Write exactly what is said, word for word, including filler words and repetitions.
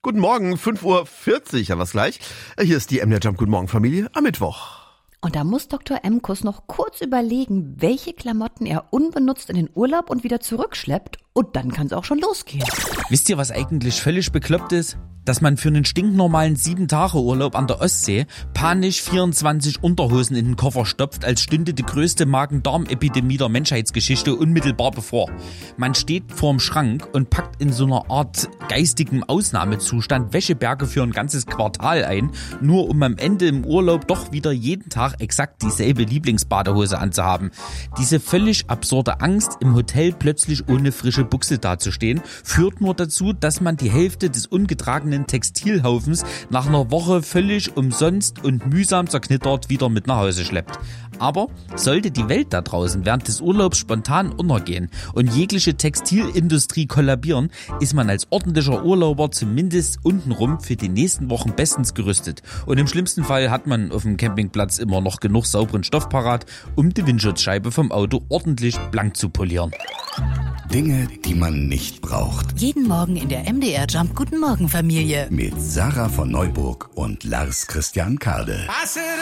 Guten Morgen, fünf Uhr vierzig, haben wir's gleich. Hier ist die M D R Jump Guten Morgen Familie am Mittwoch. Und da muss Doktor Emkus noch kurz überlegen, welche Klamotten er unbenutzt in den Urlaub und wieder zurückschleppt. Und dann kann es auch schon losgehen. Wisst ihr, was eigentlich völlig bekloppt ist? Dass man für einen stinknormalen sieben Tage Urlaub an der Ostsee panisch vierundzwanzig Unterhosen in den Koffer stopft, als stünde die größte Magen-Darm-Epidemie der Menschheitsgeschichte unmittelbar bevor. Man steht vorm Schrank und packt in so einer Art geistigem Ausnahmezustand Wäscheberge für ein ganzes Quartal ein, nur um am Ende im Urlaub doch wieder jeden Tag exakt dieselbe Lieblingsbadehose anzuhaben. Diese völlig absurde Angst, im Hotel plötzlich ohne frische Buchse dazustehen, führt nur dazu, dass man die Hälfte des ungetragenen Textilhaufens nach einer Woche völlig umsonst und mühsam zerknittert wieder mit nach Hause schleppt. Aber sollte die Welt da draußen während des Urlaubs spontan untergehen und jegliche Textilindustrie kollabieren, ist man als ordentlicher Urlauber zumindest untenrum für die nächsten Wochen bestens gerüstet. Und im schlimmsten Fall hat man auf dem Campingplatz immer noch genug sauberen Stoff parat, um die Windschutzscheibe vom Auto ordentlich blank zu polieren. Dinge, die man nicht braucht. Jeden Morgen in der M D R Jump Guten Morgen Familie. Mit Sarah von Neuburg und Lars Christian Kade.